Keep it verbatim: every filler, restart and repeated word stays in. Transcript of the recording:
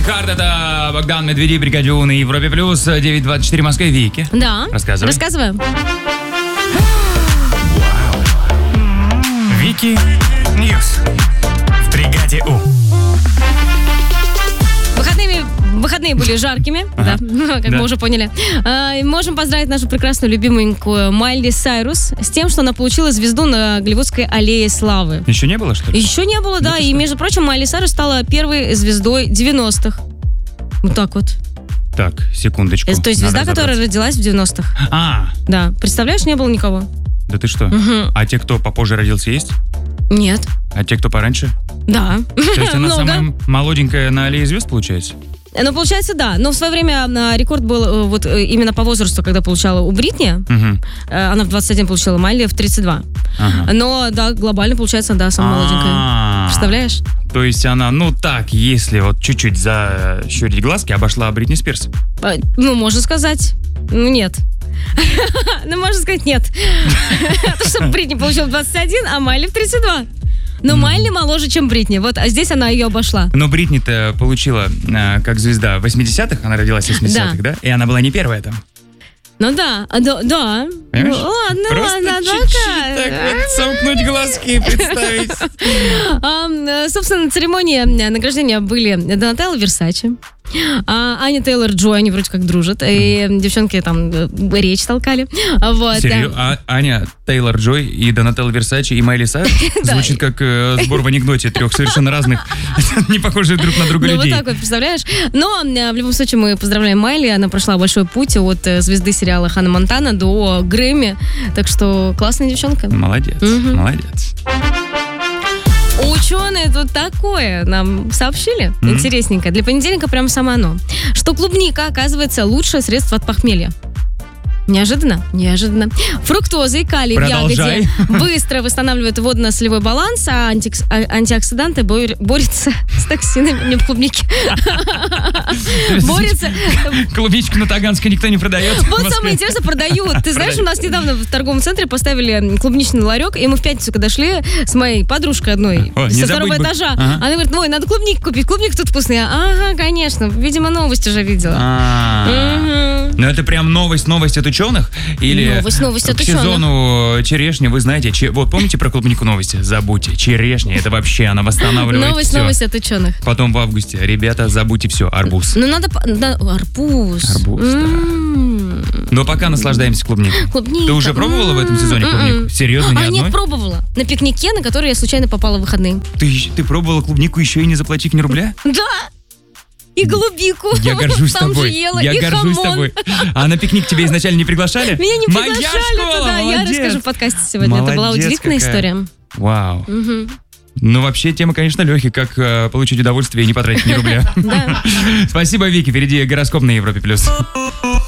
Хард, это Богдан Медведи, Бригадю на Европе Плюс, девять двадцать четыре в Москве. Вики. Да. Рассказывай. Рассказываем. Вики Ньюс в Бригаде У. Выходными, выходные были жаркими, ага. да, как да. мы уже поняли. А, можем поздравить нашу прекрасную любименькую Майли Сайрус с тем, что она получила звезду на Голливудской аллее славы. Еще не было, что ли? Еще не было, да. да и, между прочим, Майли Сайрус стала первой звездой девяностых. Вот так вот. Так, секундочку. То есть звезда, которая родилась в девяностых. А. Да. Представляешь, не было никого. Да ты что? Угу. А те, кто попозже родился, есть? Нет. А те, кто пораньше? Да. То есть она самая молоденькая на аллее звезд, получается? Ну, получается, да. Но в свое время рекорд был вот именно по возрасту, когда получала у Бритни. Угу. Она в двадцать один получила, Майли в тридцать два. Ага. Но, да, глобально, получается, да, самая молоденькая. Представляешь? То есть она, ну так, если вот чуть-чуть защурить глазки, обошла Бритни Спирс? Ну, можно сказать. Ну, нет. Ну, можно сказать, нет. Потому что Бритни получила в двадцать один, а Майли в тридцать два. Но Майли моложе, чем Бритни. Вот, а здесь она ее обошла. Но Бритни-то получила э, как звезда в восьмидесятых, она родилась в восьмидесятых, да. да? И она была не первая там. Ну да, да, да. Понимаешь? Ну, ладно, Просто ладно, чуть-чуть так вот сомкнуть глазки и представить. а, собственно, на церемонии награждения были Донателло Версаче, а Аня Тейлор-Джой, они вроде как дружат, и девчонки там речь толкали. Вот, Серьезно? да. А, Аня Тейлор-Джой и Донателло Версаче и Майли Сайрус? Звучит как э, сбор в анекдоте трех совершенно разных, не похожих друг на друга ну, людей. Ну, вот так вот, представляешь? Но в любом случае мы поздравляем Майли, она прошла большой путь от звезды сериала Ханна Монтана до Грэмми, так что классная девчонка. Молодец, угу. молодец. Ученые тут такое нам сообщили, mm-hmm. интересненько. Для понедельника прям само оно. Что клубника, оказывается, лучшее средство от похмелья. Неожиданно? Неожиданно. Фруктоза и калий Продолжай. в ягоде быстро восстанавливают водно-солевой баланс, а анти- антиоксиданты бор- борются с токсинами. Не в клубнике. Борются. Клубничку на Таганской никто не продает. Вот самое интересное, продают. Ты знаешь, у нас недавно в торговом центре поставили клубничный ларек, и мы в пятницу, когда шли с моей подружкой одной со второго этажа, она говорит, ой, надо клубник купить, клубник тут вкусный. Ага, конечно, видимо, новость уже видела. Ну это прям новость, новость от ученых? Или новость, новость от к ученых. сезону черешни, вы знаете, че, вот помните про клубнику новости? Забудьте, черешня, это вообще, она восстанавливает новость, все. Новость от ученых. Потом в августе, ребята, забудьте все, арбуз. Ну надо, да, арбуз. Арбуз, м-м-м. да. Но пока наслаждаемся клубникой. Клубника. Ты уже пробовала в этом сезоне клубнику? Серьезно, ни а, одной? нет, пробовала. На пикнике, на который я случайно попала в выходные. Ты, ты пробовала клубнику еще и не заплатив ни рубля? Да. И голубику. Я горжусь там тобой. Же ела, я и горжусь хамон. тобой. А на пикник тебя изначально не приглашали? Меня не Моя приглашали школа, туда. молодец. Я расскажу в подкасте сегодня. Молодец, это была удивительная какая. история. Вау. Угу. Ну, вообще, тема, конечно, Лехи, как э, получить удовольствие и не потратить ни рубля. Спасибо, Вики. Впереди гороскоп на Европе+. плюс.